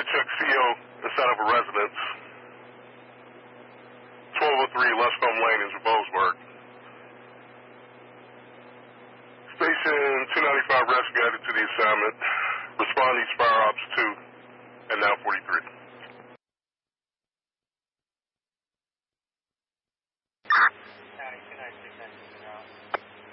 check CO inside of a residence. 1203 Luscombe Lane in Boalsburg. Station 295 rescue added to the assignment. Responding Fire Ops 2 and now 43.